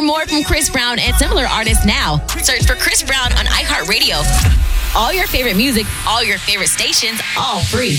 Hear more from Chris Brown and similar artists now. Search for Chris Brown on iHeartRadio. All your favorite music, all your favorite stations, all free.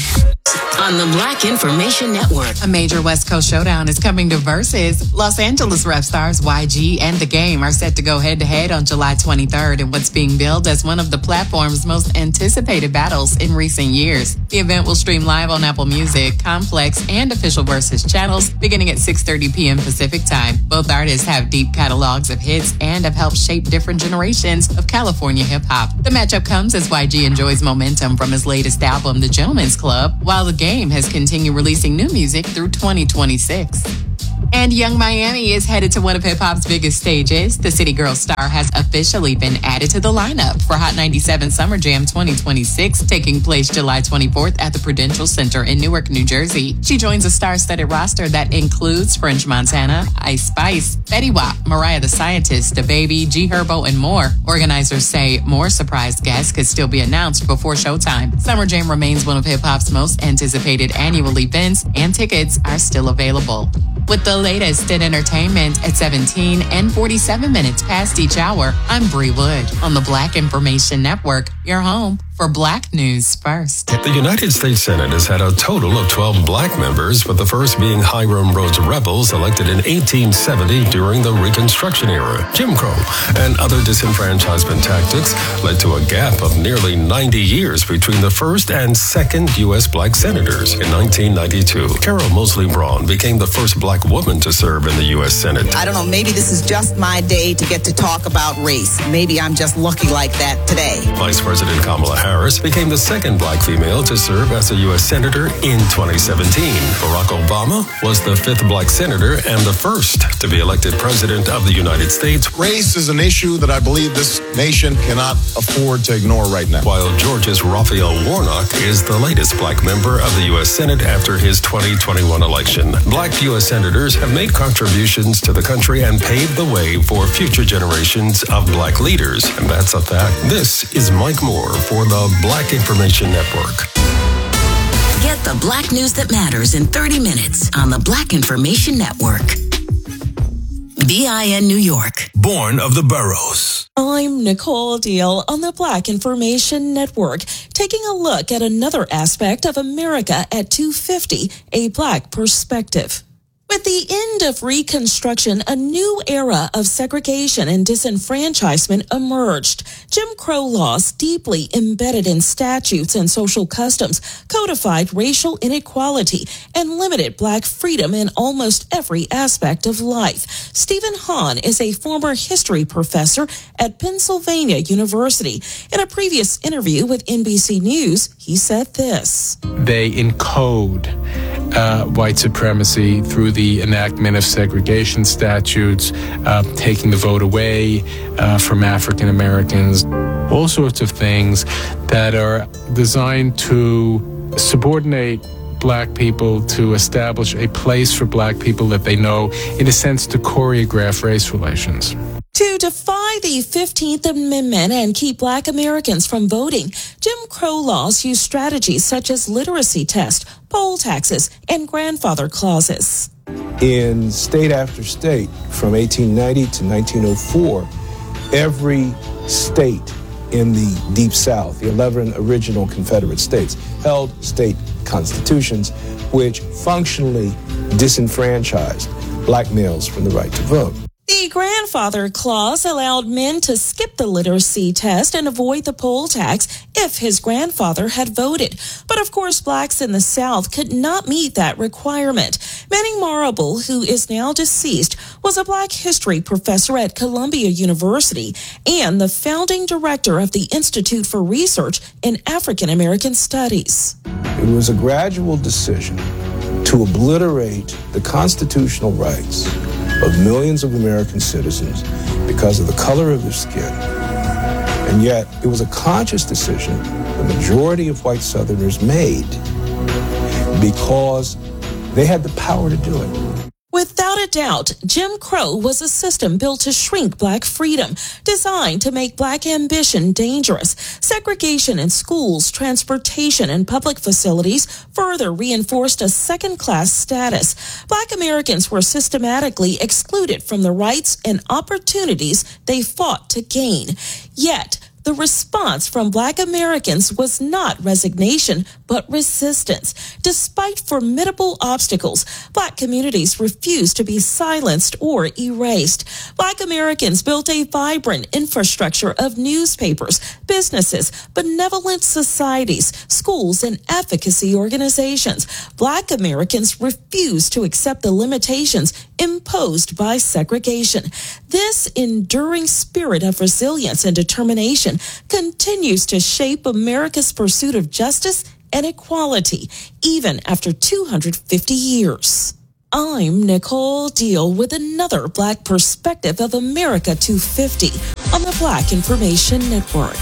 On the Black Information Network. A major West Coast showdown is coming to Versus. Los Angeles rap stars YG and The Game are set to go head-to-head on July 23rd in what's being billed as one of the platform's most anticipated battles in recent years. The event will stream live on Apple Music, Complex, and official Versus channels beginning at 6:30 p.m. Pacific time. Both artists have deep catalogs of hits and have helped shape different generations of California hip-hop. The matchup comes as YG enjoys momentum from his latest album, The Gentleman's Club, while The Game has continued releasing new music through 2026. And Young Miami is headed to one of hip-hop's biggest stages. The City Girls star has officially been added to the lineup for Hot 97 Summer Jam 2026, taking place July 24th at the Prudential Center in Newark, New Jersey. She joins a star-studded roster that includes French Montana, Ice Spice, Fetty Wap, Mariah the Scientist, DaBaby, G Herbo, and more. Organizers say more surprise guests could still be announced before showtime. Summer Jam remains one of hip-hop's most anticipated annual events, and tickets are still available. With the latest in entertainment at 17 and 47 minutes past each hour, I'm Bree Wood on the Black Information Network, your home for Black News First. The United States Senate has had a total of 12 black members, with the first being Hiram Rhodes Rebels, elected in 1870 during the Reconstruction era. Jim Crow and other disenfranchisement tactics led to a gap of nearly 90 years between the first and second U.S. black senators. In 1992, Carol Moseley Braun became the first black woman to serve in the U.S. Senate. I don't know, maybe this is just my day to get to talk about race. Maybe I'm just lucky like that today. Vice President Kamala Harris became the second black female to serve as a U.S. Senator in 2017. Barack Obama was the fifth black senator and the first to be elected President of the United States. Race is an issue that I believe this nation cannot afford to ignore right now. While Georgia's Raphael Warnock is the latest black member of the U.S. Senate after his 2021 election. Black U.S. senators have made contributions to the country and paved the way for future generations of black leaders. And that's a fact. This is Mike Moore for the Black Information Network. Get the black news that matters in 30 minutes on the Black Information Network. BIN New York. Born of the Boroughs. I'm Nicole Deal on the Black Information Network, taking a look at another aspect of America at 250, a Black perspective. With the end of Reconstruction, a new era of segregation and disenfranchisement emerged. Jim Crow laws, deeply embedded in statutes and social customs, codified racial inequality and limited black freedom in almost every aspect of life. Stephen Hahn is a former history professor at Pennsylvania University. In a previous interview with NBC News, he said this. They encode white supremacy through the enactment of segregation statutes, taking the vote away from African Americans, all sorts of things that are designed to subordinate black people, to establish a place for black people that they know, in a sense, to choreograph race relations. To defy the 15th Amendment and keep black Americans from voting, Jim Crow laws use strategies such as literacy tests, poll taxes, and grandfather clauses. In state after state, from 1890 to 1904, every state in the Deep South, the 11 original Confederate states, held state constitutions which functionally disenfranchised black males from the right to vote. The grandfather clause allowed men to skip the literacy test and avoid the poll tax if his grandfather had voted. But of course, blacks in the South could not meet that requirement. Manning Marable, who is now deceased, was a black history professor at Columbia University and the founding director of the Institute for Research in African American Studies. It was a gradual decision to obliterate the constitutional rights of millions of American citizens because of the color of their skin. And yet, it was a conscious decision the majority of white Southerners made because they had the power to do it. Without a doubt, Jim Crow was a system built to shrink Black freedom, designed to make Black ambition dangerous. Segregation in schools, transportation, and public facilities further reinforced a second-class status. Black Americans were systematically excluded from the rights and opportunities they fought to gain. Yet, the response from Black Americans was not resignation, but resistance. Despite formidable obstacles, Black communities refused to be silenced or erased. Black Americans built a vibrant infrastructure of newspapers, businesses, benevolent societies, schools, and advocacy organizations. Black Americans refused to accept the limitations imposed by segregation. This enduring spirit of resilience and determination continues to shape America's pursuit of justice and equality, even after 250 years. I'm Nicole Deal with another Black perspective of America 250 on the Black Information Network.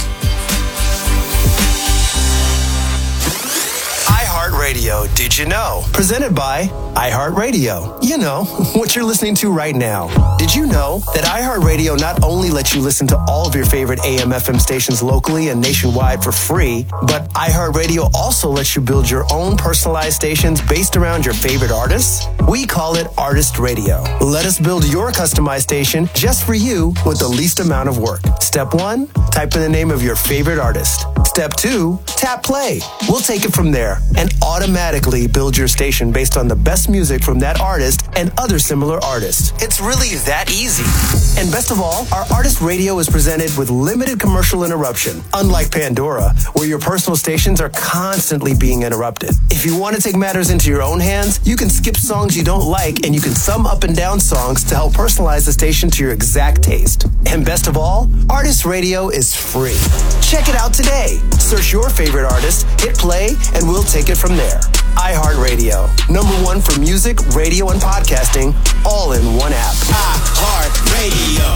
iHeartRadio, did you know? Presented by iHeartRadio. You know, what you're listening to right now. Did you know that iHeartRadio not only lets you listen to all of your favorite AM/FM stations locally and nationwide for free, but iHeartRadio also lets you build your own personalized stations based around your favorite artists? We call it Artist Radio. Let us build your customized station just for you with the least amount of work. Step 1, type in the name of your favorite artist. Step 2, tap play. We'll take it from there and automatically build your station based on the best music from that artist and other similar artists. It's really that easy. And best of all, our Artist Radio is presented with limited commercial interruption, unlike Pandora, where your personal stations are constantly being interrupted. If you want to take matters into your own hands, you can skip songs you don't like and you can sum up and down songs to help personalize the station to your exact taste. And best of all, Artist Radio is free. Check it out today. Search your favorite artist, hit play, and we'll take it from there. iHeartRadio, #1 for music, radio, and podcasting, all in one app. iHeartRadio.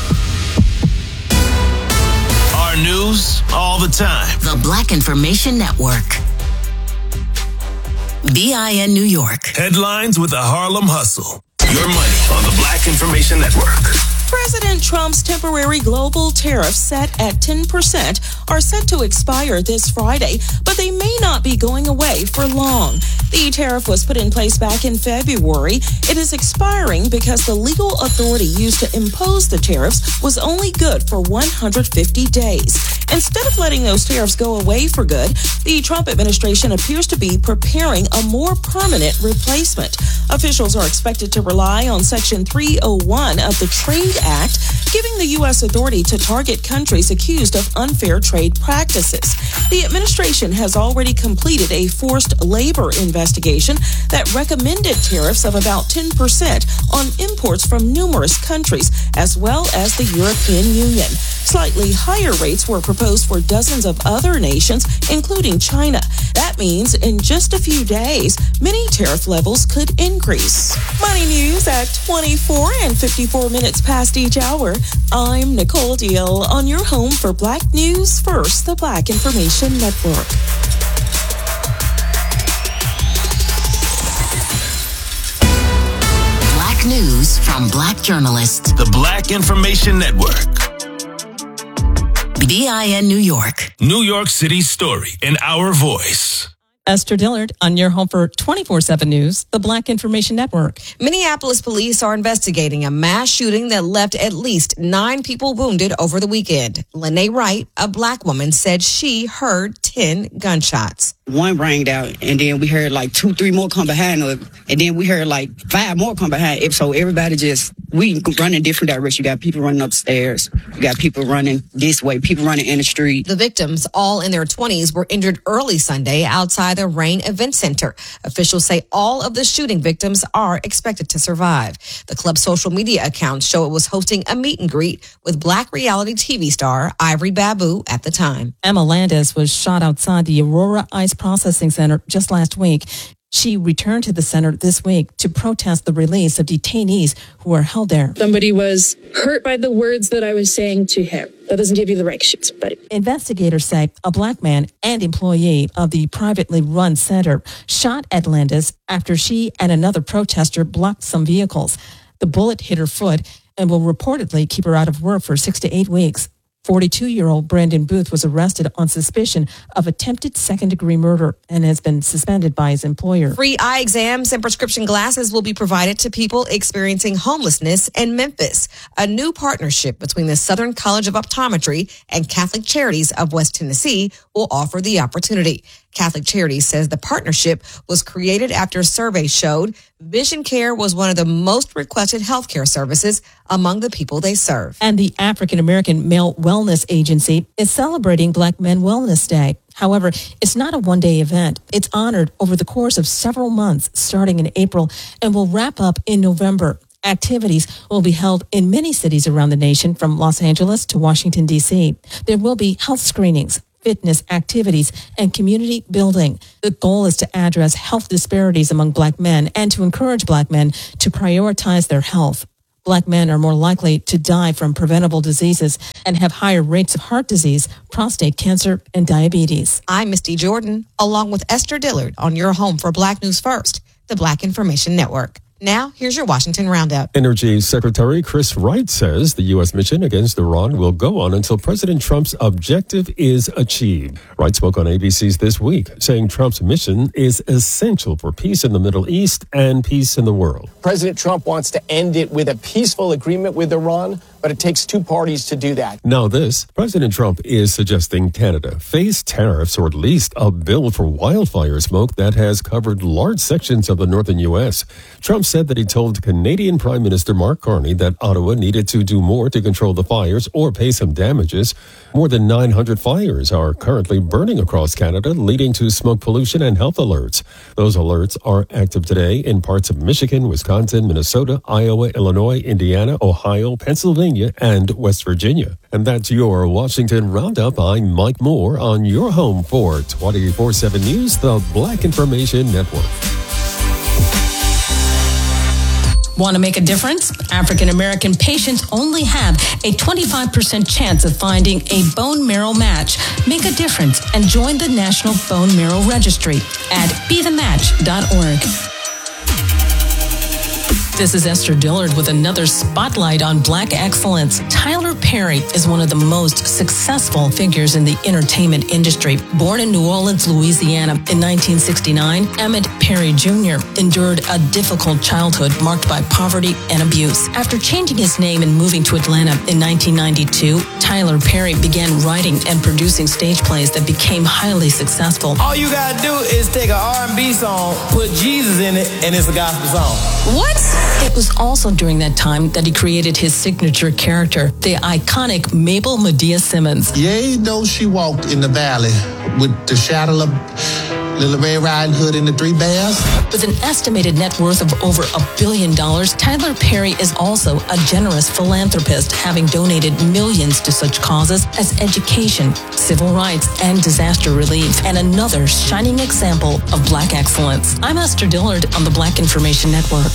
Our news all the time. The Black Information Network. BIN New York. Headlines with the Harlem Hustle. Your money on the Black Information Network. President Trump's temporary global tariffs set at 10% are set to expire this Friday, but they may not be going away for long. The tariff was put in place back in February. It is expiring because the legal authority used to impose the tariffs was only good for 150 days. Instead of letting those tariffs go away for good, the Trump administration appears to be preparing a more permanent replacement. Officials are expected to rely on Section 301 of the Trade Act, giving the U.S. authority to target countries accused of unfair trade practices. The administration has already completed a forced labor investigation that recommended tariffs of about 10% on imports from numerous countries, as well as the European Union. Slightly higher rates were proposed for dozens of other nations, including China. That means in just a few days, many tariff levels could increase. Money news at 24 and 54 minutes past each hour. I'm Nicole Deal on your home for Black News First, the Black Information Network. Black news from Black journalists. The Black Information Network. BIN New York. New York City's story in our voice. Esther Dillard on your home for 24/7 News, the Black Information Network. Minneapolis police are investigating a mass shooting that left at least 9 people wounded over the weekend. Lene Wright, a Black woman, said she heard 10 gunshots. One rang out, and then we heard like 2-3 more come behind us, and then we heard like 5 more come behind it. So everybody we run in different directions. You got people running upstairs, you got people running this way, people running in the street. The victims, all in their 20s, were injured early Sunday outside the Rain Event Center. Officials say all of the shooting victims are expected to survive. The club's social media accounts show it was hosting a meet and greet with Black reality TV star Ivory Babu at the time. Emma Landis was shot outside the Aurora Ice Processing Center just last week. She returned to the center this week to protest the release of detainees who are held there. Somebody was hurt by the words that I was saying to him. That doesn't give you the right shit, but investigators say a black man and employee of the privately run center shot at Landis after she and another protester blocked some vehicles. The bullet hit her foot and will reportedly keep her out of work for 6 to 8 weeks. 42-year-old Brandon Booth was arrested on suspicion of attempted second-degree murder and has been suspended by his employer. Free eye exams and prescription glasses will be provided to people experiencing homelessness in Memphis. A new partnership between the Southern College of Optometry and Catholic Charities of West Tennessee will offer the opportunity. Catholic Charities says the partnership was created after a survey showed vision care was one of the most requested healthcare services among the people they serve. And the African American Male Wellness Agency is celebrating Black Men Wellness Day. However, it's not a one-day event. It's honored over the course of several months, starting in April, and will wrap up in November. Activities will be held in many cities around the nation, from Los Angeles to Washington, D.C. There will be health screenings, fitness activities, and community building. The goal is to address health disparities among Black men and to encourage Black men to prioritize their health. Black men are more likely to die from preventable diseases and have higher rates of heart disease, prostate cancer, and diabetes. I'm Misty Jordan, along with Esther Dillard on your home for Black News First, the Black Information Network. Now, here's your Washington Roundup. Energy Secretary Chris Wright says the U.S. mission against Iran will go on until President Trump's objective is achieved. Wright spoke on ABC's This Week, saying Trump's mission is essential for peace in the Middle East and peace in the world. President Trump wants to end it with a peaceful agreement with Iran, but it takes two parties to do that. Now this, President Trump is suggesting Canada face tariffs or at least a bill for wildfire smoke that has covered large sections of the northern U.S. Trump said that he told Canadian Prime Minister Mark Carney that Ottawa needed to do more to control the fires or pay some damages. More than 900 fires are currently burning across Canada, leading to smoke pollution and health alerts. Those alerts are active today in parts of Michigan, Wisconsin, Minnesota, Iowa, Illinois, Indiana, Ohio, Pennsylvania, and West Virginia. And that's your Washington Roundup. I'm Mike Moore on your home for 24/7 News, the Black Information Network. Want to make a difference? African American patients only have a 25% chance of finding a bone marrow match. Make a difference and join the National Bone Marrow Registry at bethematch.org. This is Esther Dillard with another spotlight on Black excellence. Tyler Perry is one of the most successful figures in the entertainment industry. Born in New Orleans, Louisiana in 1969, Emmett Perry Jr. endured a difficult childhood marked by poverty and abuse. After changing his name and moving to Atlanta in 1992, Tyler Perry began writing and producing stage plays that became highly successful. All you gotta do is take an R&B song, put Jesus in it, and it's a gospel song. What? It was also during that time that he created his signature character, the iconic Mabel Medea Simmons. Yea, though she walked in the valley with the shadow of Little Red Riding Hood and the Three Bears. With an estimated net worth of over $1 billion, Tyler Perry is also a generous philanthropist, having donated millions to such causes as education, civil rights, and disaster relief, and another shining example of Black excellence. I'm Esther Dillard on the Black Information Network.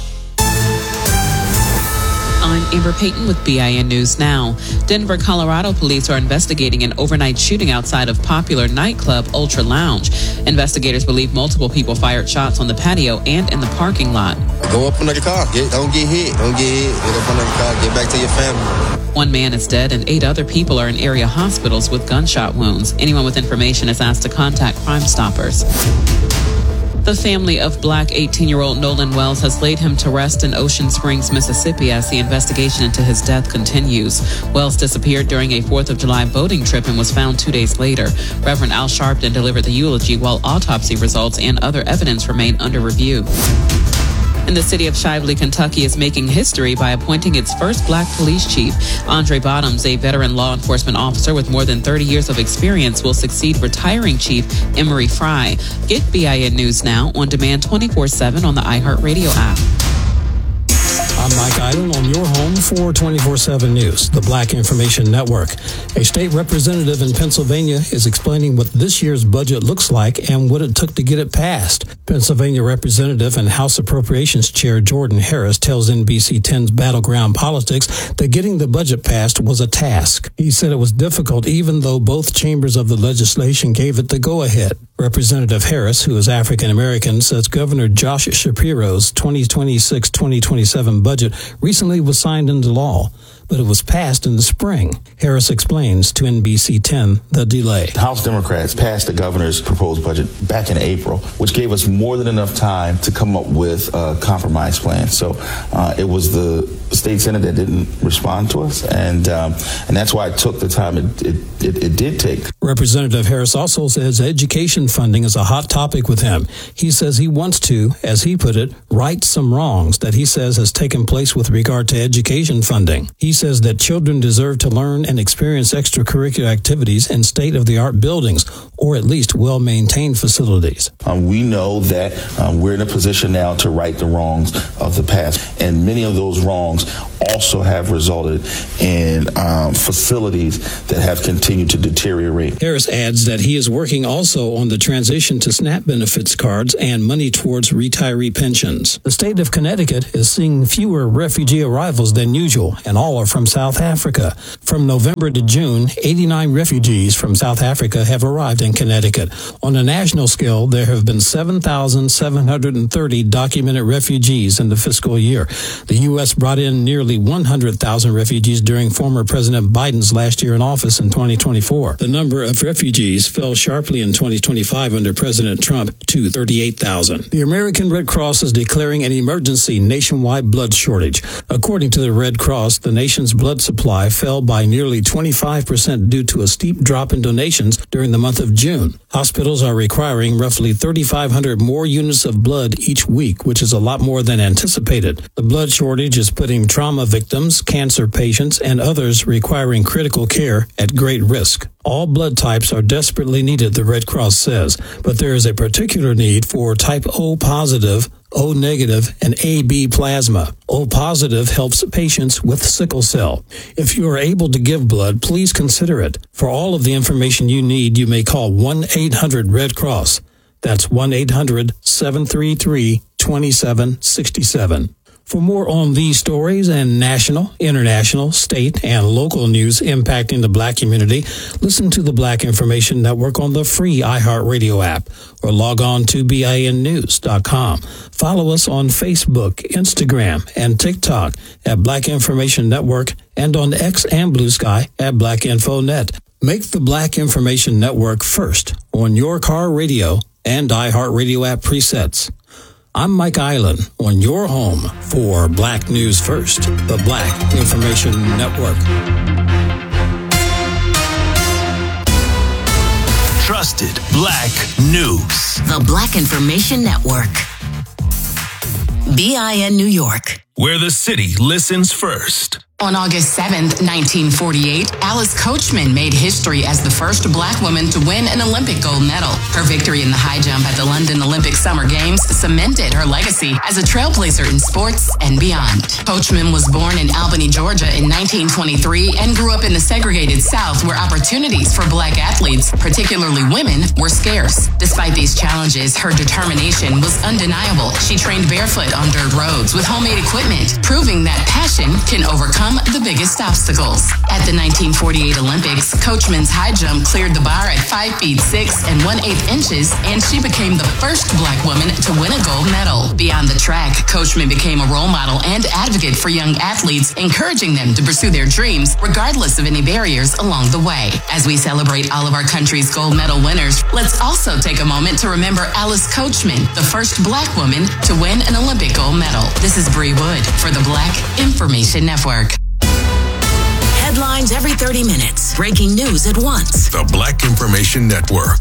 I'm Amber Payton with BIN News Now. Denver, Colorado police are investigating an overnight shooting outside of popular nightclub Ultra Lounge. Investigators believe multiple people fired shots on the patio and in the parking lot. Go up under the car. Don't get hit. Get up under the car. Get back to your family. One man is dead and 8 other people are in area hospitals with gunshot wounds. Anyone with information is asked to contact Crime Stoppers. The family of Black 18-year-old Nolan Wells has laid him to rest in Ocean Springs, Mississippi, as the investigation into his death continues. Wells disappeared during a 4th of July boating trip and was found 2 days later. Reverend Al Sharpton delivered the eulogy while autopsy results and other evidence remain under review. And the city of Shively, Kentucky is making history by appointing its first Black police chief. Andre Bottoms, a veteran law enforcement officer with more than 30 years of experience, will succeed retiring Chief Emery Fry. Get BIN News Now on demand 24/7 on the iHeartRadio app. I'm Mike Island on your home for 24/7 News, the Black Information Network. A state representative in Pennsylvania is explaining what this year's budget looks like and what it took to get it passed. Pennsylvania Representative and House Appropriations Chair Jordan Harris tells NBC 10's Battleground Politics that getting the budget passed was a task. He said it was difficult even though both chambers of the legislation gave it the go-ahead. Representative Harris, who is African American, says Governor Josh Shapiro's 2026-2027 budget recently was signed into law, but it was passed in the spring. Harris explains to NBC 10 the delay. House Democrats passed the governor's proposed budget back in April, which gave us more than enough time to come up with a compromise plan. So it was the state Senate that didn't respond to us, and that's why it took the time it did take. Representative Harris also says education funding is a hot topic with him. He says he wants to, as he put it, right some wrongs that he says has taken place with regard to education funding. He says that children deserve to learn and experience extracurricular activities in state-of-the-art buildings, or at least well-maintained facilities. We know that we're in a position now to right the wrongs of the past, and many of those wrongs also have resulted in facilities that have continued to deteriorate. Harris adds that he is working also on the transition to SNAP benefits cards and money towards retiree pensions. The state of Connecticut is seeing fewer refugee arrivals than usual, and all are from South Africa. From November to June, 89 refugees from South Africa have arrived in Connecticut. On a national scale, there have been 7,730 documented refugees in the fiscal year. The U.S. brought in nearly 100,000 refugees during former President Biden's last year in office in 2024. The number of refugees fell sharply in 2025 under President Trump to 38,000. The American Red Cross is declaring an emergency nationwide blood shortage. According to the Red Cross, the nation's blood supply fell by nearly 25% due to a steep drop in donations during the month of June. Hospitals are requiring roughly 3,500 more units of blood each week, which is a lot more than anticipated. The blood shortage is putting trauma victims, cancer patients, and others requiring critical care at great risk. All blood types are desperately needed, the Red Cross says, but there is a particular need for type O positive, O negative, and AB plasma. O positive helps patients with sickle cell. If you are able to give blood, please consider it. For all of the information you need, you may call 1-800-RED-CROSS. That's 1-800-733-2767. For more on these stories and national, international, state, and local news impacting the Black community, listen to the Black Information Network on the free iHeartRadio app or log on to BINnews.com. Follow us on Facebook, Instagram, and TikTok at Black Information Network and on X and Blue Sky at BlackInfoNet. Make the Black Information Network first on your car radio and iHeartRadio app presets. I'm Mike Island on your home for Black News First, the Black Information Network. Trusted Black News. The Black Information Network. BIN New York. Where the city listens first. On August 7th, 1948, Alice Coachman made history as the first Black woman to win an Olympic gold medal. Her victory in the high jump at the London Olympic Summer Games cemented her legacy as a trailblazer in sports and beyond. Coachman was born in Albany, Georgia in 1923 and grew up in the segregated South where opportunities for Black athletes, particularly women, were scarce. Despite these challenges, her determination was undeniable. She trained barefoot on dirt roads with homemade equipment, proving that passion can overcome the biggest obstacles. At the 1948 Olympics, Coachman's high jump cleared the bar at 5 feet 6 and 1/8 inches, and she became the first Black woman to win a gold medal. Beyond the track, Coachman became a role model and advocate for young athletes, encouraging them to pursue their dreams regardless of any barriers along the way. As we celebrate all of our country's gold medal winners, let's also take a moment to remember Alice Coachman, the first Black woman to win an Olympic gold medal. This is Bree Wood for the Black Information Network. Headlines every 30 minutes. Breaking news at once. The Black Information Network.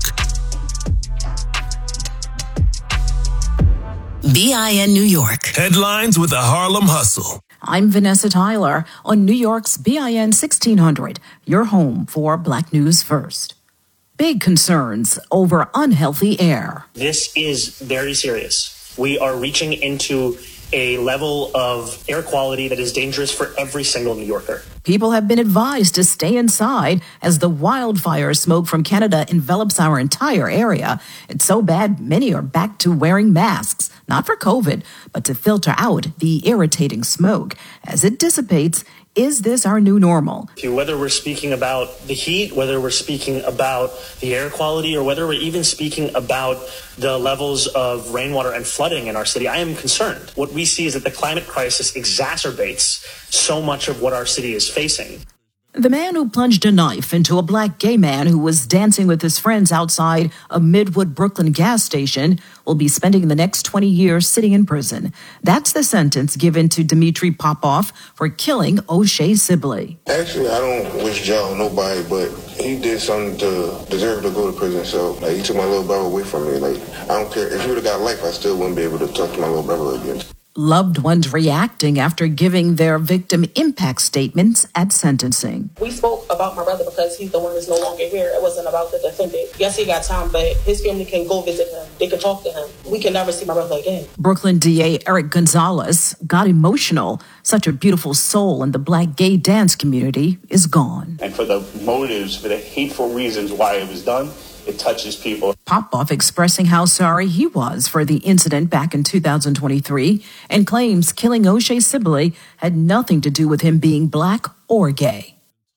BIN New York. Headlines with the Harlem Hustle. I'm Vanessa Tyler on New York's BIN 1600, your home for Black News First. Big concerns over unhealthy air. This is very serious. We are reaching into a level of air quality that is dangerous for every single New Yorker. People have been advised to stay inside as the wildfire smoke from Canada envelops our entire area. It's so bad, many are back to wearing masks, not for COVID, but to filter out the irritating smoke. As it dissipates, is this our new normal? Whether we're speaking about the heat, whether we're speaking about the air quality, or whether we're even speaking about the levels of rainwater and flooding in our city, I am concerned. What we see is that the climate crisis exacerbates so much of what our city is facing. The man who plunged a knife into a black gay man who was dancing with his friends outside a Midwood, Brooklyn gas station will be spending the next 20 years sitting in prison. That's the sentence given to Dmitry Popov for killing O'Shea Sibley. Actually, I don't wish jail on nobody, but he did something to deserve to go to prison. So, he took my little brother away from me. I don't care. If he would have got life, I still wouldn't be able to talk to my little brother again. Loved ones reacting after giving their victim impact statements at sentencing. We spoke about my brother because he's the one that's no longer here. It wasn't about the defendant. Yes, he got time, but his family can go visit him. They can talk to him. We can never see my brother again. Brooklyn DA Eric Gonzalez got emotional. Such a beautiful soul in the black gay dance community is gone. And for the motives, for the hateful reasons why it was done, it touches people. Popov expressing how sorry he was for the incident back in 2023 and claims killing O'Shea Sibley had nothing to do with him being black or gay.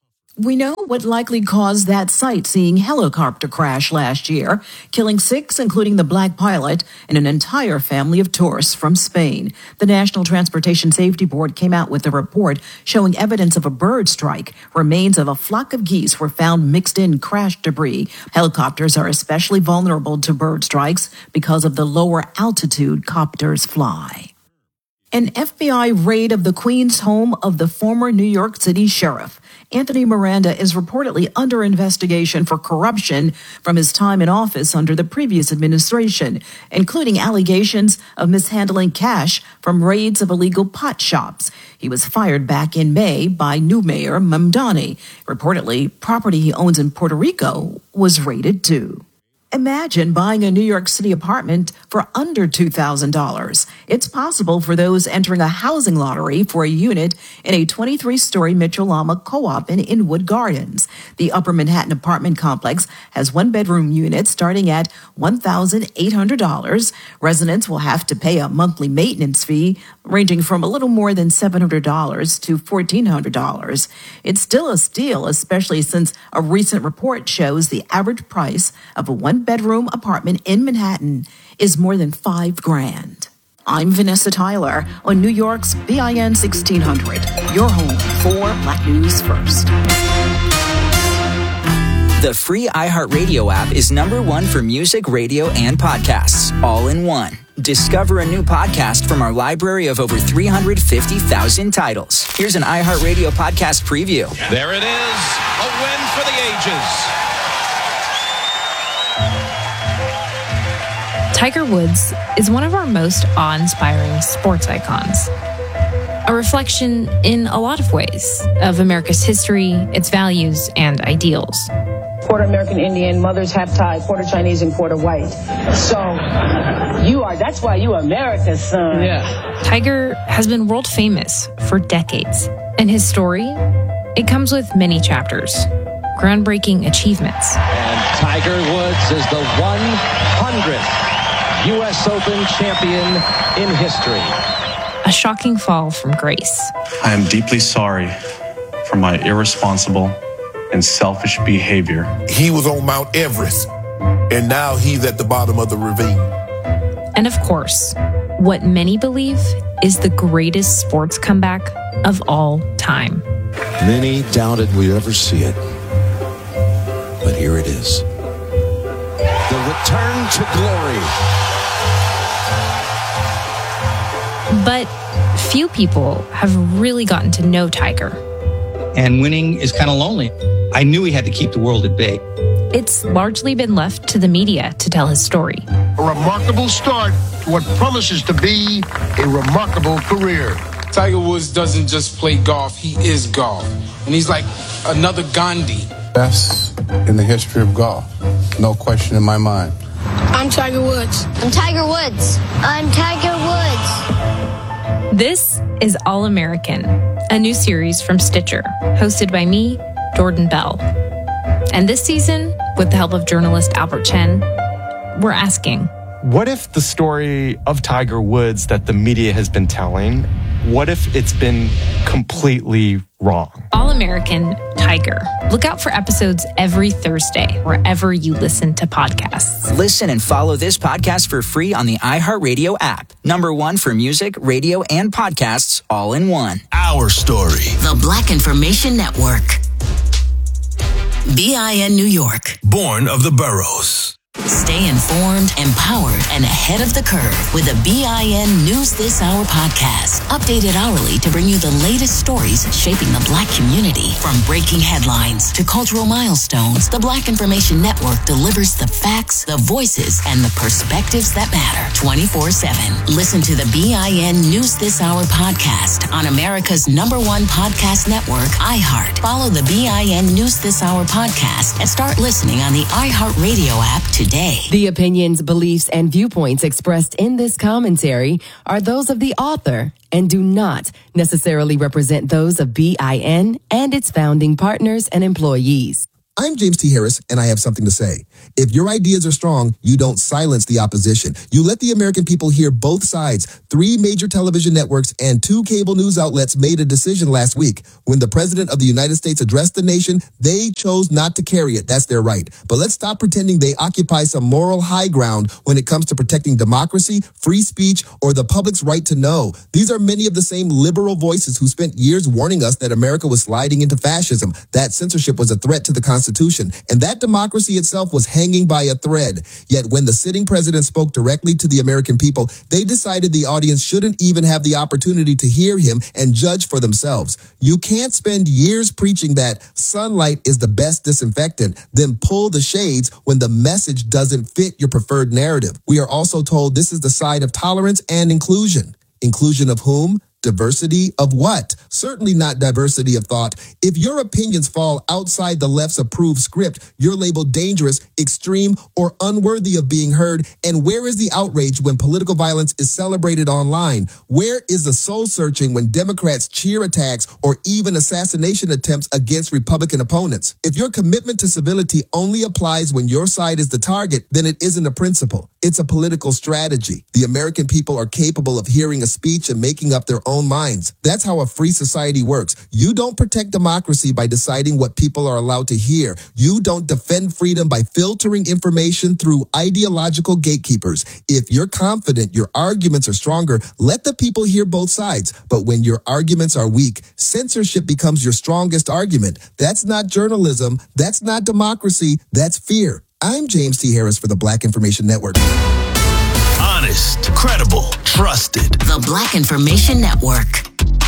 We know what likely caused that sightseeing helicopter crash last year, killing 6, including the black pilot, and an entire family of tourists from Spain. The National Transportation Safety Board came out with a report showing evidence of a bird strike. Remains of a flock of geese were found mixed in crash debris. Helicopters are especially vulnerable to bird strikes because of the lower altitude copters fly. An FBI raid of the Queens home of the former New York City sheriff. Anthony Miranda is reportedly under investigation for corruption from his time in office under the previous administration, including allegations of mishandling cash from raids of illegal pot shops. He was fired back in May by new mayor Mamdani. Reportedly, property he owns in Puerto Rico was raided too. Imagine buying a New York City apartment for under $2,000. It's possible for those entering a housing lottery for a unit in a 23-story Mitchell-Lama co-op in Inwood Gardens. The Upper Manhattan apartment complex has one-bedroom units starting at $1,800. Residents will have to pay a monthly maintenance fee ranging from a little more than $700 to $1,400. It's still a steal, especially since a recent report shows the average price of a one-bedroom apartment in Manhattan is more than $5,000. I'm Vanessa Tyler on New York's BIN 1600, your home for Black News First. The free iHeartRadio app is #1 for music, radio, and podcasts, all in one. Discover a new podcast from our library of over 350,000 titles. Here's an iHeartRadio podcast preview. There it is, a win for the ages. Tiger Woods is one of our most awe-inspiring sports icons. A reflection in a lot of ways of America's history, its values, and ideals. Quarter American Indian, mother's half Thai, quarter Chinese, and quarter white. So that's why you America's son. Yeah. Tiger has been world famous for decades. And his story, it comes with many chapters, groundbreaking achievements. And Tiger Woods is the 100th U.S. Open champion in history. A shocking fall from grace. I am deeply sorry for my irresponsible and selfish behavior. He was on Mount Everest, and now he's at the bottom of the ravine. And of course, what many believe is the greatest sports comeback of all time. Many doubted we'd ever see it, but here it is. The return to glory. But few people have really gotten to know Tiger. And winning is kind of lonely. I knew he had to keep the world at bay. It's largely been left to the media to tell his story. A remarkable start to what promises to be a remarkable career. Tiger Woods doesn't just play golf, he is golf. And he's like another Gandhi. Best in the history of golf. No question in my mind. I'm Tiger Woods. I'm Tiger Woods. I'm Tiger Woods. This is All American, a new series from Stitcher, hosted by me, Jordan Bell. And this season, with the help of journalist Albert Chen, we're asking, what if the story of Tiger Woods that the media has been telling, what if it's been completely wrong? All American Tiger. Look out for episodes every Thursday, wherever you listen to podcasts. Listen and follow this podcast for free on the iHeartRadio app. #1 for music, radio, and podcasts all in one. Our story. The Black Information Network. BIN New York. Born of the boroughs. Stay informed, empowered, and ahead of the curve with the BIN News This Hour podcast. Updated hourly to bring you the latest stories shaping the Black community. From breaking headlines to cultural milestones, the Black Information Network delivers the facts, the voices, and the perspectives that matter 24/7. Listen to the BIN News This Hour podcast on America's #1 podcast network, iHeart. Follow the BIN News This Hour podcast and start listening on the iHeartRadio app today. The opinions, beliefs, and viewpoints expressed in this commentary are those of the author and do not necessarily represent those of BIN and its founding partners and employees. I'm James T. Harris, and I have something to say. If your ideas are strong, you don't silence the opposition. You let the American people hear both sides. 3 major television networks and 2 cable news outlets made a decision last week. When the President of the United States addressed the nation, they chose not to carry it. That's their right. But let's stop pretending they occupy some moral high ground when it comes to protecting democracy, free speech, or the public's right to know. These are many of the same liberal voices who spent years warning us that America was sliding into fascism, that censorship was a threat to the Constitution, and that democracy itself was hanging by a thread. Yet when the sitting president spoke directly to the American people, they decided the audience shouldn't even have the opportunity to hear him and judge for themselves. You can't spend years preaching that sunlight is the best disinfectant, then pull the shades when the message doesn't fit your preferred narrative. We are also told this is the side of tolerance and inclusion. Inclusion of whom? Diversity of what? Certainly not diversity of thought. If your opinions fall outside the left's approved script, you're labeled dangerous, extreme, or unworthy of being heard. And where is the outrage when political violence is celebrated online? Where is the soul searching when Democrats cheer attacks or even assassination attempts against Republican opponents? If your commitment to civility only applies when your side is the target, then it isn't a principle. It's a political strategy. The American people are capable of hearing a speech and making up their own minds. That's how a free society works. You don't protect democracy by deciding what people are allowed to hear. You don't defend freedom by filtering information through ideological gatekeepers. If you're confident your arguments are stronger, let the people hear both sides. But when your arguments are weak, censorship becomes your strongest argument. That's not journalism. That's not democracy. That's fear. I'm James T. Harris for the Black Information Network. Honest, credible, trusted. The Black Information Network.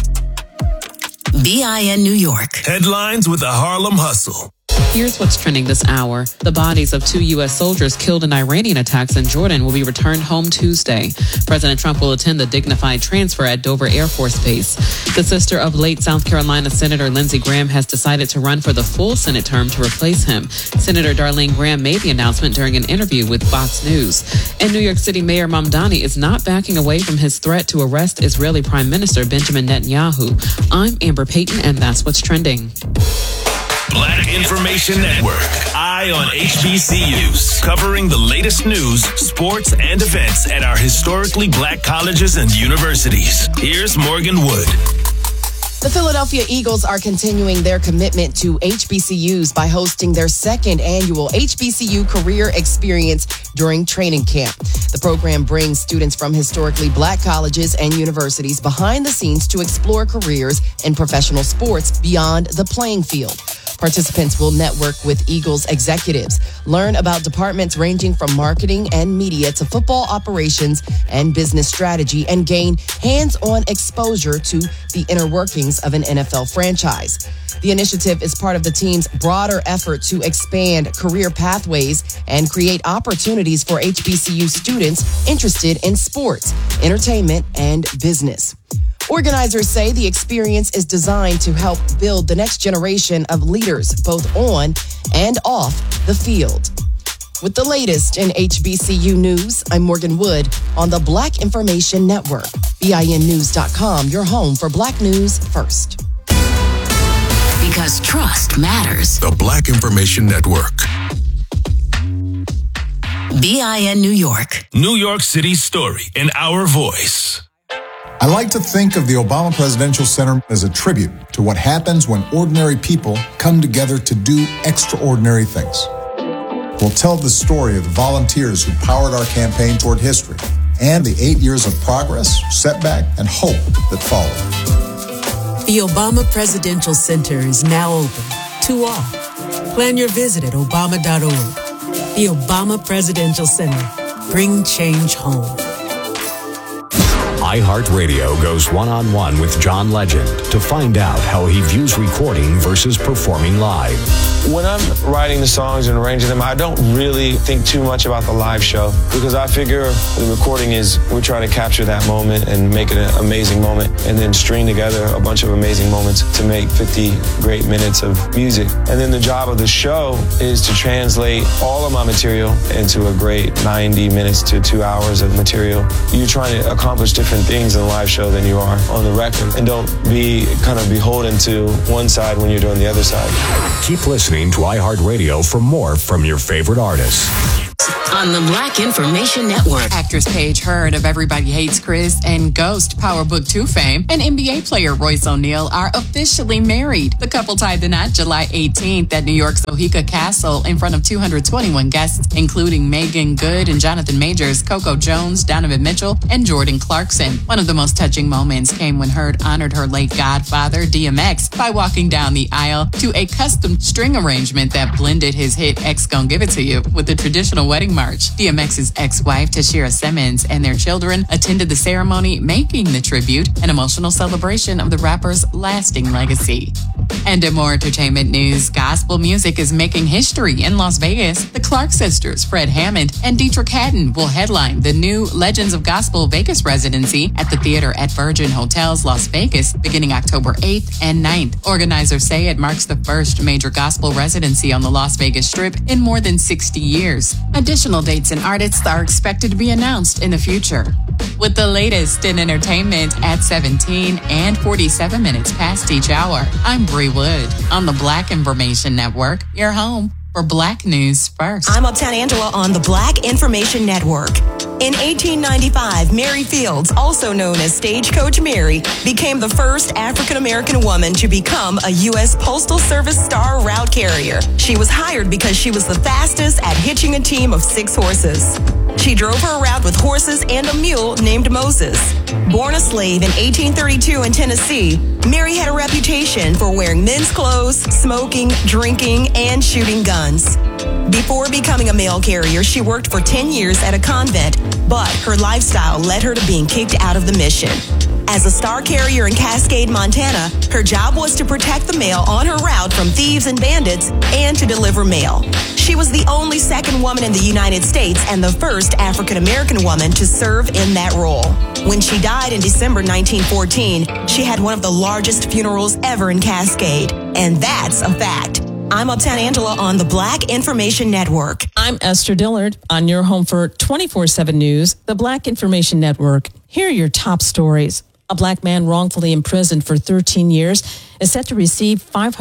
BIN New York. Headlines with the Harlem Hustle. Here's what's trending this hour. The bodies of 2 U.S. soldiers killed in Iranian attacks in Jordan will be returned home Tuesday. President Trump will attend the dignified transfer at Dover Air Force Base. The sister of late South Carolina Senator Lindsey Graham has decided to run for the full Senate term to replace him. Senator Darlene Graham made the announcement during an interview with Fox News. And New York City Mayor Mamdani is not backing away from his threat to arrest Israeli Prime Minister Benjamin Netanyahu. I'm Amber Payton, and that's what's trending. Black Information Network. Eye on HBCUs. Covering the latest news, sports, and events at our historically Black colleges and universities. Here's Morgan Wood. The Philadelphia Eagles are continuing their commitment to HBCUs by hosting their second annual HBCU Career Experience during training camp. The program brings students from historically Black colleges and universities behind the scenes to explore careers in professional sports beyond the playing field. Participants will network with Eagles executives, learn about departments ranging from marketing and media to football operations and business strategy, and gain hands-on exposure to the inner workings of an NFL franchise. The initiative is part of the team's broader effort to expand career pathways and create opportunities for HBCU students interested in sports, entertainment, and business. Organizers say the experience is designed to help build the next generation of leaders, both on and off the field. With the latest in HBCU news, I'm Morgan Wood on the Black Information Network. BINnews.com, your home for Black news first. Because trust matters. The Black Information Network. BIN New York. New York City's story in our voice. I like to think of the Obama Presidential Center as a tribute to what happens when ordinary people come together to do extraordinary things. We'll tell the story of the volunteers who powered our campaign toward history and the 8 years of progress, setback, and hope that followed. The Obama Presidential Center is now open to all. Plan your visit at obama.org. The Obama Presidential Center. Bring change home. iHeartRadio goes one-on-one with John Legend to find out how he views recording versus performing live. When I'm writing the songs and arranging them, I don't really think too much about the live show because I figure the recording is we're trying to capture that moment and make it an amazing moment and then string together a bunch of amazing moments to make 50 great minutes of music. And then the job of the show is to translate all of my material into a great 90 minutes to 2 hours of material. You're trying to accomplish different things in a live show than you are on the record. And don't be kind of beholden to one side when you're doing the other side. Keep listening to iHeartRadio for more from your favorite artists. On the Black Information Network. Actress Paige Hurd of Everybody Hates Chris and Ghost Power Book 2 fame and NBA player Royce O'Neal are officially married. The couple tied the knot July 18th at New York's Oheka Castle in front of 221 guests, including Megan Good and Jonathan Majors, Coco Jones, Donovan Mitchell, and Jordan Clarkson. One of the most touching moments came when Hurd honored her late godfather, DMX, by walking down the aisle to a custom string arrangement that blended his hit X Gon' Give It To You with the traditional wedding march. DMX's ex-wife, Tashira Simmons, and their children attended the ceremony, making the tribute an emotional celebration of the rapper's lasting legacy. And in more entertainment news, gospel music is making history in Las Vegas. The Clark sisters, Fred Hammond and Dietrich Haddon, will headline the new Legends of Gospel Vegas residency at the theater at Virgin Hotels, Las Vegas, beginning October 8th and 9th. Organizers say it marks the first major gospel residency on the Las Vegas Strip in more than 60 years. Additional dates and artists are expected to be announced in the future. With the latest in entertainment at 17 and 47 minutes past each hour, I'm Bree Wood on the Black Information Network, your home for Black News First. I'm Uptown Angela on the Black Information Network. In 1895, Mary Fields, also known as Stagecoach Mary, became the first African-American woman to become a U.S. Postal Service Star Route Carrier. She was hired because she was the fastest at hitching a team of 6 horses. She drove her around with horses and a mule named Moses. Born a slave in 1832 in Tennessee, Mary had a reputation for wearing men's clothes, smoking, drinking, and shooting guns. Before becoming a mail carrier, she worked for 10 years at a convent, but her lifestyle led her to being kicked out of the mission. As a star carrier in Cascade, Montana, her job was to protect the mail on her route from thieves and bandits and to deliver mail. She was the only second woman in the United States and the first African-American woman to serve in that role. When she died in December 1914, she had one of the largest funerals ever in Cascade, and that's a fact. I'm Uptown Angela on the Black Information Network. I'm Esther Dillard on your home for 24/7 News, the Black Information Network. Here are your top stories. A black man wrongfully imprisoned for 13 years is set to receive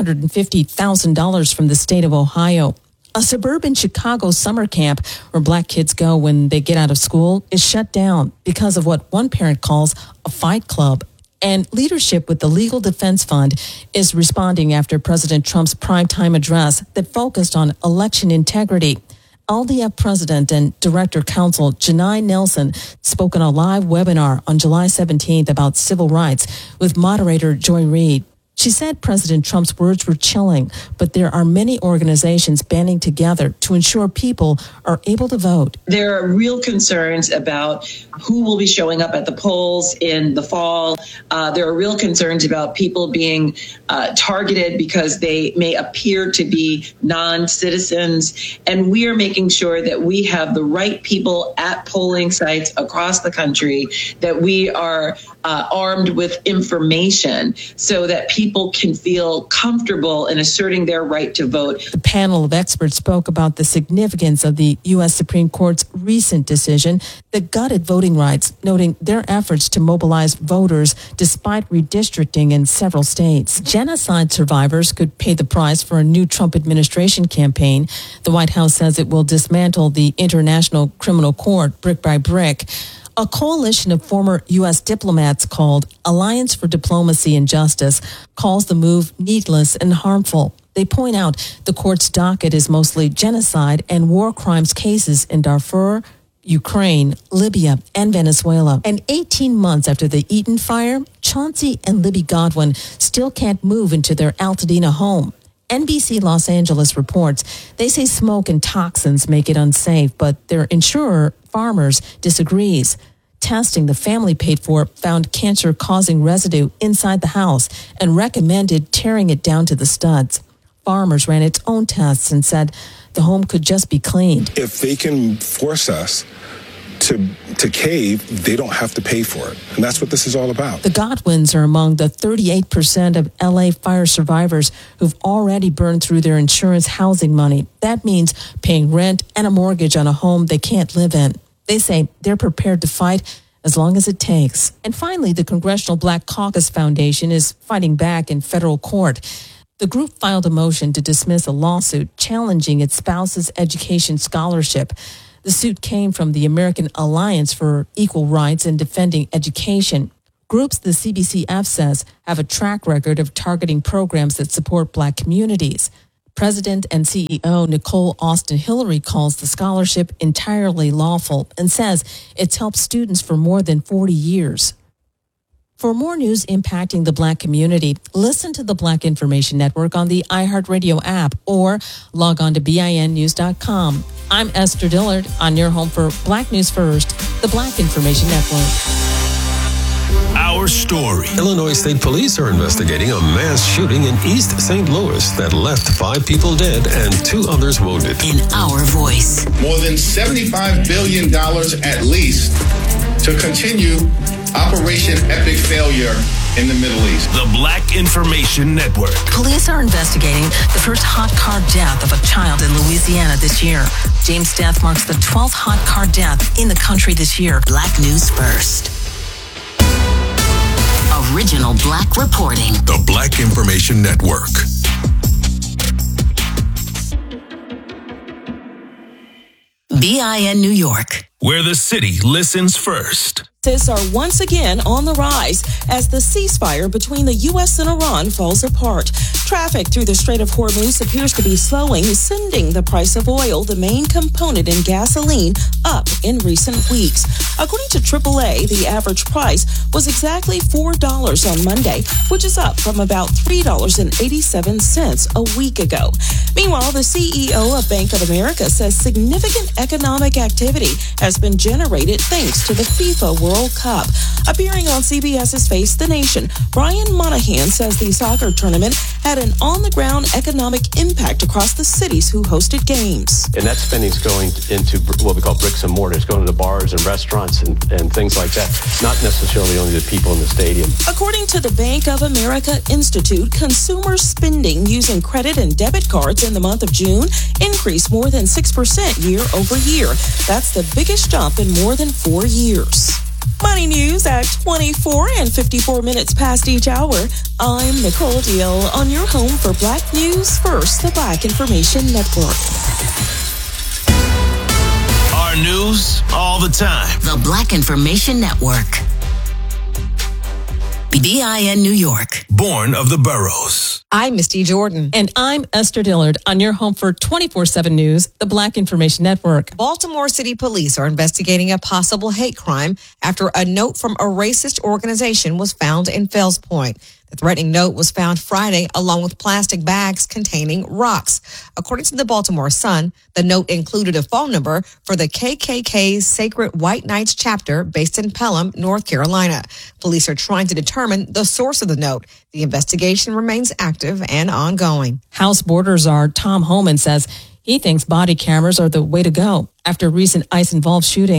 $550,000 from the state of Ohio. A suburban Chicago summer camp where black kids go when they get out of school is shut down because of what one parent calls a fight club. And leadership with the Legal Defense Fund is responding after President Trump's primetime address that focused on election integrity. LDF President and Director Counsel Janai Nelson spoke on a live webinar on July 17th about civil rights with moderator Joy Reid. She said President Trump's words were chilling, but there are many organizations banding together to ensure people are able to vote. There are real concerns about who will be showing up at the polls in the fall. There are real concerns about people being targeted because they may appear to be non-citizens. And we are making sure that we have the right people at polling sites across the country, that we are armed with information so that people people can feel comfortable in asserting their right to vote. The panel of experts spoke about the significance of the U.S. Supreme Court's recent decision that gutted voting rights, noting their efforts to mobilize voters despite redistricting in several states. Genocide survivors could pay the price for a new Trump administration campaign. The White House says it will dismantle the International Criminal Court brick by brick. A coalition of former U.S. diplomats called Alliance for Diplomacy and Justice calls the move needless and harmful. They point out the court's docket is mostly genocide and war crimes cases in Darfur, Ukraine, Libya, and Venezuela. And 18 months after the Eaton fire, Chauncey and Libby Godwin still can't move into their Altadena home. NBC Los Angeles reports they say smoke and toxins make it unsafe, but their insurer, Farmers, disagrees. Testing the family paid for found cancer-causing residue inside the house and recommended tearing it down to the studs. Farmers ran its own tests and said the home could just be cleaned. If they can force us to cave, they don't have to pay for it. And that's what this is all about. The Godwins are among the 38% of LA fire survivors who've already burned through their insurance housing money. That means paying rent and a mortgage on a home they can't live in. They say they're prepared to fight as long as it takes. And finally, the Congressional Black Caucus Foundation is fighting back in federal court. The group filed a motion to dismiss a lawsuit challenging its spouse's education scholarship. The suit came from the American Alliance for Equal Rights in Defending Education. Groups the CBCF says have a track record of targeting programs that support Black communities. President and CEO Nicole Austin Hillary calls the scholarship entirely lawful and says it's helped students for more than 40 years. For more news impacting the Black community, listen to the Black Information Network on the iHeartRadio app or log on to BINnews.com. I'm Esther Dillard on your home for Black News First, the Black Information Network. Our story. Illinois State Police are investigating a mass shooting in East St. Louis that left 5 people dead and 2 others wounded. In our voice. More than $75 billion at least to continue Operation Epic Failure in the Middle East. The Black Information Network. Police are investigating the first hot car death of a child in Louisiana this year. James' death marks the 12th hot car death in the country this year. Black News First. Original Black reporting. The Black Information Network. BIN New York, where the city listens first. Are once again on the rise as the ceasefire between the U.S. and Iran falls apart. Traffic through the Strait of Hormuz appears to be slowing, sending the price of oil, the main component in gasoline, up in recent weeks. According to AAA, the average price was exactly $4 on Monday, which is up from about $3.87 a week ago. Meanwhile, the CEO of Bank of America says significant economic activity has been generated thanks to the FIFA World Cup. Appearing on CBS's Face the Nation, Brian Monahan says the soccer tournament had an on-the-ground economic impact across the cities who hosted games. And that spending's going into what we call bricks and mortar. It's going to bars and restaurants and things like that, not necessarily only the people in the stadium. According to the Bank of America Institute, consumer spending using credit and debit cards in the month of June increased more than 6% year over year. That's the biggest jump in more than 4 years. Money news at 24 and 54 minutes past each hour. I'm Nicole Deal on your home for Black News First, the Black Information Network. Our news all the time. The Black Information Network. BIN New York. Born of the boroughs. I'm Misty Jordan. And I'm Esther Dillard on your home for 24/7 News, the Black Information Network. Baltimore City Police are investigating a possible hate crime after a note from a racist organization was found in Fells Point. The threatening note was found Friday along with plastic bags containing rocks. According to the Baltimore Sun, the note included a phone number for the KKK's Sacred White Knights chapter based in Pelham, North Carolina. Police are trying to determine the source of the note. The investigation remains active and ongoing. House Border Czar Tom Homan says he thinks body cameras are the way to go. After recent ICE-involved shootings,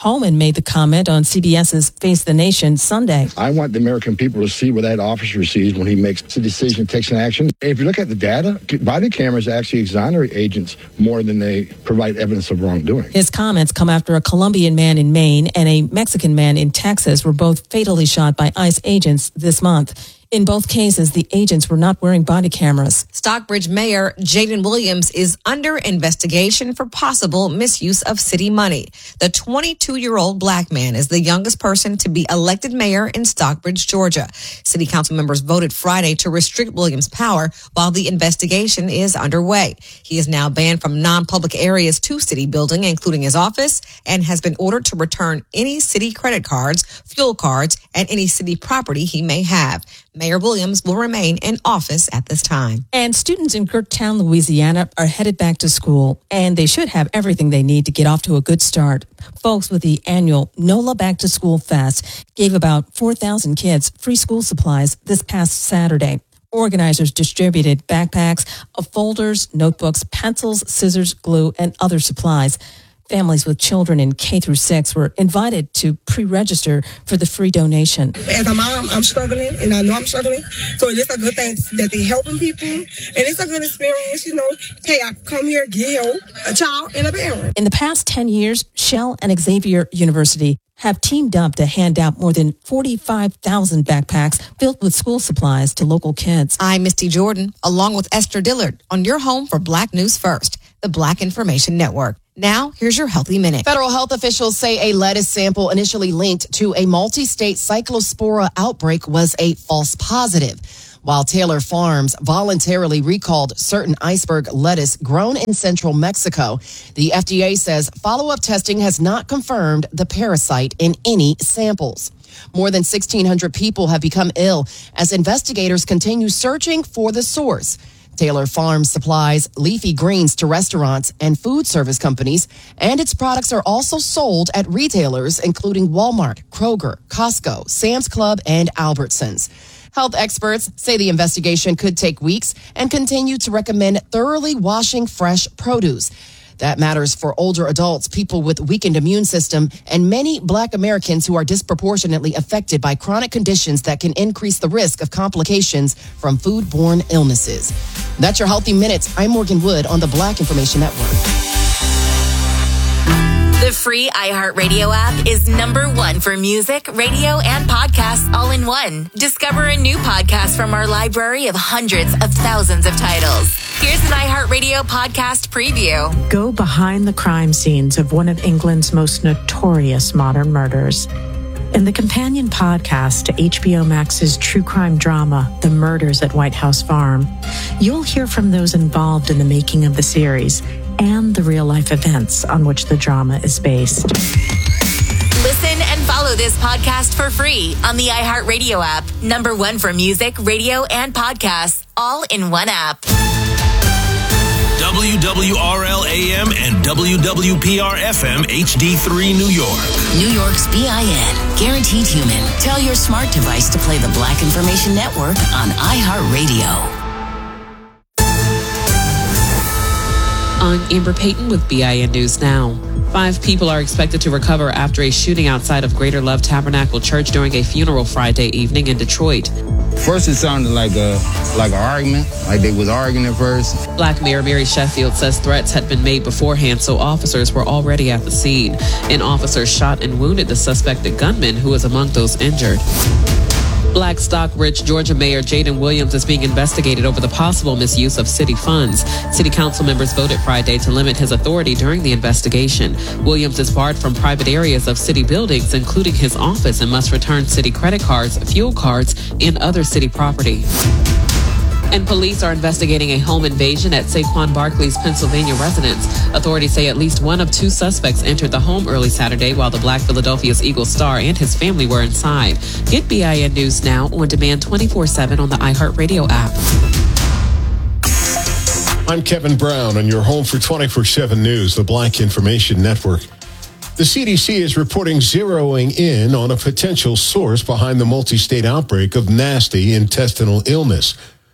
Holman made the comment on CBS's Face the Nation Sunday. I want the American people to see what that officer sees when he makes a decision, takes an action. If you look at the data, body cameras actually exonerate agents more than they provide evidence of wrongdoing. His comments come after a Colombian man in Maine and a Mexican man in Texas were both fatally shot by ICE agents this month. In both cases, the agents were not wearing body cameras. Stockbridge Mayor Jaden Williams is under investigation for possible misuse of city money. The 22-year-old black man is the youngest person to be elected mayor in Stockbridge, Georgia. City council members voted Friday to restrict Williams' power while the investigation is underway. He is now banned from non-public areas to city building, including his office, and has been ordered to return any city credit cards, fuel cards, and any city property he may have. Mayor Williams will remain in office at this time. And students in Gerttown, Louisiana are headed back to school, and they should have everything they need to get off to a good start. Folks with the annual NOLA Back to School Fest gave about 4,000 kids free school supplies this past Saturday. Organizers distributed backpacks of folders, notebooks, pencils, scissors, glue, and other supplies. Families with children in K through 6 were invited to pre-register for the free donation. As a mom, I'm struggling, and I know I'm struggling. So it's a good thing that they're helping people, and it's a good experience, Hey, I come here, get help, a child and a parent. In the past 10 years, Shell and Xavier University have teamed up to hand out more than 45,000 backpacks filled with school supplies to local kids. I'm Misty Jordan, along with Esther Dillard, on your home for Black News First, the Black Information Network. Now, here's your Healthy Minute. Federal health officials say a lettuce sample initially linked to a multi-state cyclospora outbreak was a false positive. While Taylor Farms voluntarily recalled certain iceberg lettuce grown in central Mexico, the FDA says follow-up testing has not confirmed the parasite in any samples. More than 1,600 people have become ill as investigators continue searching for the source. Taylor Farms supplies leafy greens to restaurants and food service companies, and its products are also sold at retailers including Walmart, Kroger, Costco, Sam's Club, and Albertsons. Health experts say the investigation could take weeks and continue to recommend thoroughly washing fresh produce. That matters for older adults, people with weakened immune system, and many Black Americans who are disproportionately affected by chronic conditions that can increase the risk of complications from foodborne illnesses. That's your Healthy Minutes. I'm Morgan Wood on the Black Information Network. The free iHeartRadio app is #1 for music, radio, and podcasts all in one. Discover a new podcast from our library of hundreds of thousands of titles. Here's an iHeartRadio podcast preview. Go behind the crime scenes of one of England's most notorious modern murders. In the companion podcast to HBO Max's true crime drama, The Murders at White House Farm, you'll hear from those involved in the making of the series and the real-life events on which the drama is based. Listen and follow this podcast for free on the iHeartRadio app. #1 for music, radio, and podcasts, all in one app. WWRL-AM and WWPR-FM HD3 New York. New York's BIN. Guaranteed human. Tell your smart device to play the Black Information Network on iHeartRadio. I'm Amber Payton with BIN News Now. 5 people are expected to recover after a shooting outside of Greater Love Tabernacle Church during a funeral Friday evening in Detroit. First, it sounded like an argument, like they was arguing at first. Black Mayor Mary Sheffield says threats had been made beforehand, so officers were already at the scene. An officer shot and wounded the suspected gunman, who was among those injured. Black Stockbridge, Georgia Mayor Jaden Williams is being investigated over the possible misuse of city funds. City council members voted Friday to limit his authority during the investigation. Williams is barred from private areas of city buildings, including his office, and must return city credit cards, fuel cards, and other city property. And police are investigating a home invasion at Saquon Barkley's Pennsylvania residence. Authorities say at least one of 2 suspects entered the home early Saturday while the Black Philadelphia's Eagle star and his family were inside. Get BIN News Now on demand 24/7 on the iHeartRadio app. I'm Kevin Brown on your home for 24/7 News, the Black Information Network. The CDC is reporting zeroing in on a potential source behind the multi-state outbreak of nasty intestinal illness.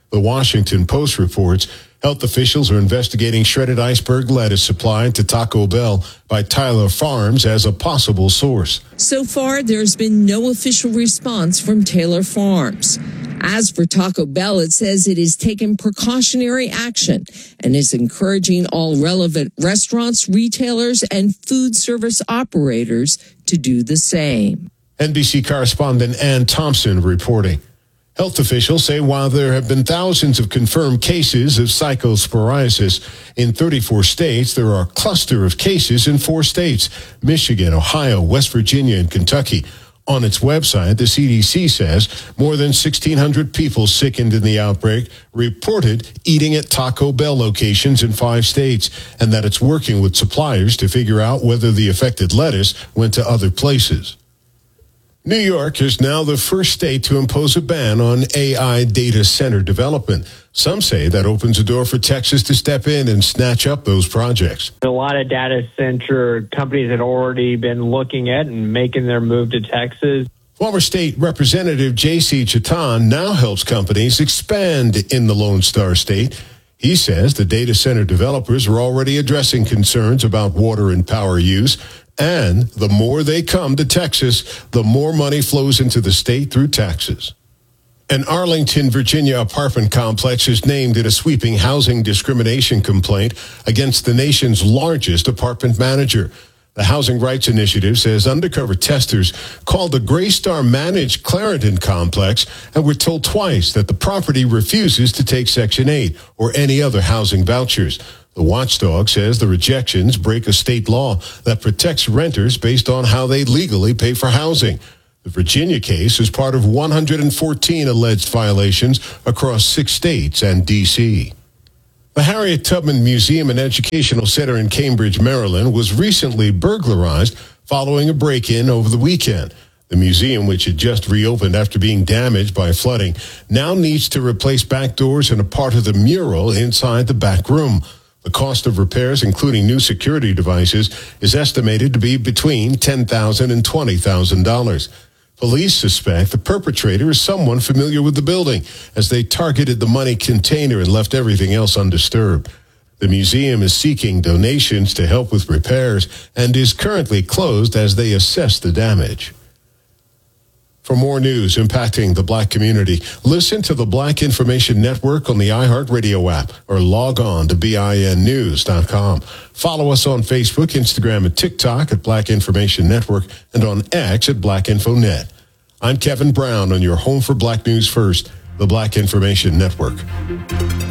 The Washington Post reports health officials are investigating shredded iceberg lettuce supplied to Taco Bell by Taylor Farms as a possible source. So far, there's been no official response from Taylor Farms. As for Taco Bell, it says it is taking precautionary action and is encouraging all relevant restaurants, retailers, and food service operators to do the same. NBC correspondent Ann Thompson reporting. Health officials say while there have been thousands of confirmed cases of cyclosporiasis in 34 states, there are a cluster of cases in 4 states, Michigan, Ohio, West Virginia, and Kentucky. On its website, the CDC says more than 1,600 people sickened in the outbreak reported eating at Taco Bell locations in 5 states, and that it's working with suppliers to figure out whether the affected lettuce went to other places. New York is now the first state to impose a ban on AI data center development. Some say that opens a door for Texas to step in and snatch up those projects. A lot of data center companies had already been looking at and making their move to Texas. Former State Representative J.C. Chetan now helps companies expand in the Lone Star State. He says the data center developers are already addressing concerns about water and power use. And the more they come to Texas, the more money flows into the state through taxes. An Arlington, Virginia apartment complex is named in a sweeping housing discrimination complaint against the nation's largest apartment manager. The Housing Rights Initiative says undercover testers called the Greystar managed Clarendon complex and were told twice that the property refuses to take Section 8 or any other housing vouchers. The watchdog says the rejections break a state law that protects renters based on how they legally pay for housing. The Virginia case is part of 114 alleged violations across 6 states and D.C. The Harriet Tubman Museum and Educational Center in Cambridge, Maryland, was recently burglarized following a break-in over the weekend. The museum, which had just reopened after being damaged by flooding, now needs to replace back doors and a part of the mural inside the back room. The cost of repairs, including new security devices, is estimated to be between $10,000 and $20,000. Police suspect the perpetrator is someone familiar with the building, as they targeted the money container and left everything else undisturbed. The museum is seeking donations to help with repairs and is currently closed as they assess the damage. For more news impacting the Black community, listen to the Black Information Network on the iHeartRadio app or log on to BINnews.com. Follow us on Facebook, Instagram, and TikTok at Black Information Network and on X at BlackInfoNet. I'm Kevin Brown on your home for Black News First, the Black Information Network.